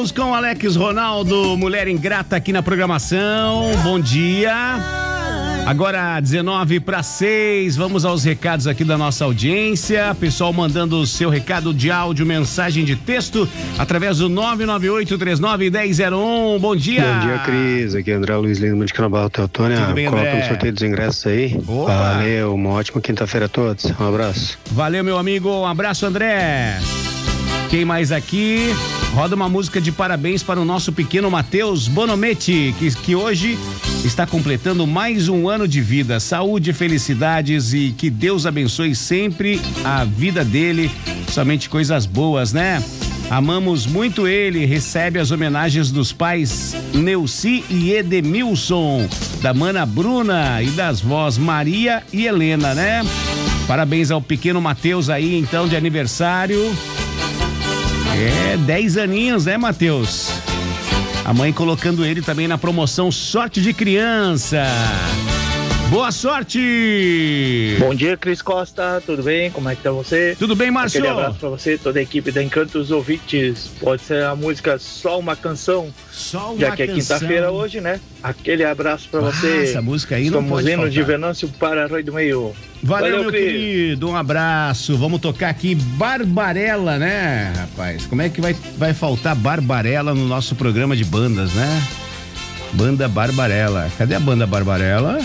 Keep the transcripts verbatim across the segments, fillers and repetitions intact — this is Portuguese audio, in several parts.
Vamos com o Alex Ronaldo, Mulher Ingrata aqui na programação. Bom dia. Agora dezenove para seis, vamos aos recados aqui da nossa audiência. Pessoal mandando o seu recado de áudio, mensagem de texto através do nove nove oito três nove um zero zero um. Bom dia. Bom dia, Cris. Aqui é André Luiz Lima de Canabarro, Teotônia. Coloca no sorteio dos ingressos aí. Opa. Valeu, uma ótima quinta-feira a todos. Um abraço. Valeu, meu amigo. Um abraço, André. Quem mais aqui? Roda uma música de parabéns para o nosso pequeno Matheus Bonometti, que, que hoje está completando mais um ano de vida. Saúde, felicidades e que Deus abençoe sempre a vida dele. Somente coisas boas, né? Amamos muito ele. Recebe as homenagens dos pais Neuci e Edemilson, da mana Bruna e das vós Maria e Helena, né? Parabéns ao pequeno Matheus aí, então, de aniversário. É, dez aninhos, né, Matheus? A mãe colocando ele também na promoção Sorte de Criança. Boa sorte! Bom dia, Cris Costa, tudo bem? Como é que tá você? Tudo bem, Márcio? Aquele abraço pra você, toda a equipe da Encantos Ouvintes. Pode ser a música Só Uma Canção. Só uma Já que é canção. quinta-feira hoje, né? Aquele abraço pra Ah, você. essa música aí não Estamos pode indo faltar. de Venâncio para Arroio do Meio. Valeu, Valeu, meu Cris. querido, um abraço. Vamos tocar aqui Barbarella, né, rapaz? Como é que vai, vai faltar Barbarella no nosso programa de bandas, né? Banda Barbarella. Cadê a banda Barbarella?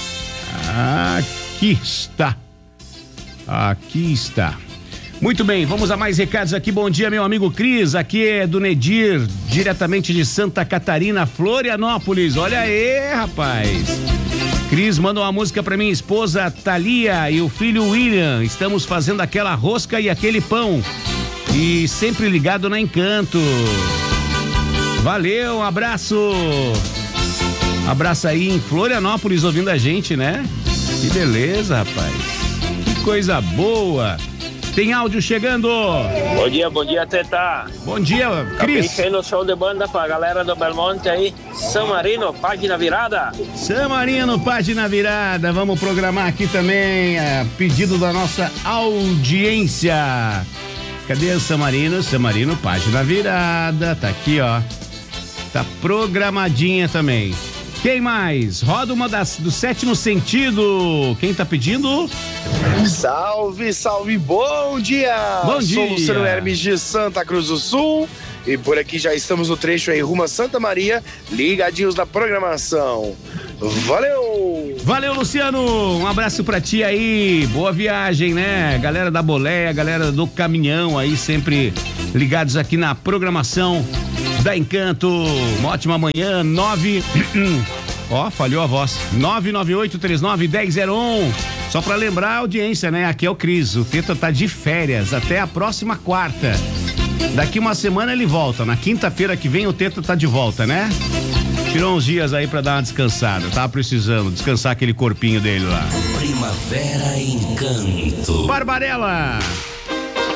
Aqui está. Aqui está. Muito bem, vamos a mais recados aqui. Bom dia, meu amigo Cris. Aqui é do Nedir, diretamente de Santa Catarina, Florianópolis. Olha aí, rapaz. Cris, manda uma música pra minha esposa Thalia e o filho William. Estamos fazendo aquela rosca e aquele pão. E sempre ligado na Encanto. Valeu, um abraço. Abraço aí em Florianópolis ouvindo a gente, né? Que beleza, rapaz. Que coisa boa. Tem áudio chegando. Bom dia, bom dia, Teta. Bom dia, Cris. Acabei no show de banda pra galera do Belmonte aí. São Marino, página virada. São Marino, página virada. Vamos programar aqui também a pedido da nossa audiência. Cadê o São Marino? São Marino, página virada. Tá aqui, ó. Tá programadinha também. Quem mais? Roda uma das, do sétimo sentido. Quem tá pedindo? Salve, salve, bom dia! Bom dia! Sou Luciano Hermes de Santa Cruz do Sul e por aqui já estamos no trecho aí rumo a Santa Maria, ligadinhos na programação. Valeu! Valeu, Luciano! Um abraço pra ti aí, boa viagem, né? Galera da boleia, galera do caminhão aí, sempre ligados aqui na programação da Encanto. Uma ótima manhã, nove... Ó, falhou a voz. nove nove oito três nove um zero zero um. Só pra lembrar a audiência, né? Aqui é o Cris, o Teta tá de férias até a próxima quarta. Daqui uma semana ele volta, na quinta-feira que vem o Teta tá de volta, né? Tirou uns dias aí pra dar uma descansada, tava precisando descansar aquele corpinho dele lá. Primavera Encanto. Barbarella!